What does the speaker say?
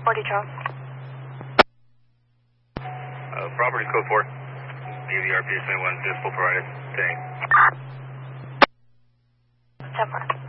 40 Charles. Property code 4. DVR PS 21 dispo provided. Thanks. 10-4.